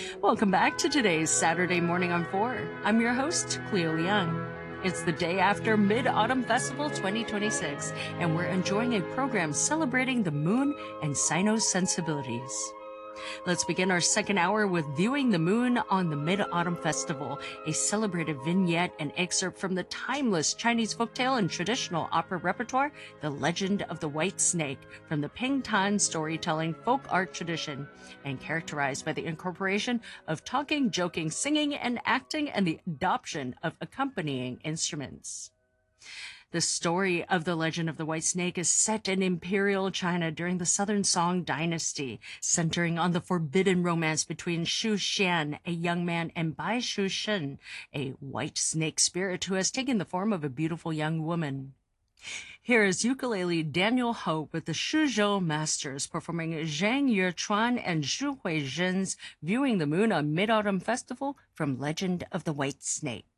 Welcome back to today's Saturday Morning on 4. I'm your host, Cleo Liang. It's the day after Mid-Autumn Festival 2026, and we're enjoying a program celebrating the moon and Sino's sensibilities. Let's begin our second hour with Viewing the Moon on the Mid-Autumn Festival, a celebrated vignette and excerpt from the timeless Chinese folktale and traditional opera repertoire, The Legend of the White Snake, from the Pingtan storytelling folk art tradition, and characterized by the incorporation of talking, joking, singing, and acting, and the adoption of accompanying instruments. The story of the Legend of the White Snake is set in Imperial China during the Southern Song Dynasty, centering on the forbidden romance between Xu Xian, a young man, and Bai Shu Shen, a white snake spirit who has taken the form of a beautiful young woman. Here is ukulele Daniel Ho with the Shuzhou Masters performing Zhang Yuchuan and Zhu Huizhen's Viewing the Moon on Mid-Autumn Festival from Legend of the White Snake.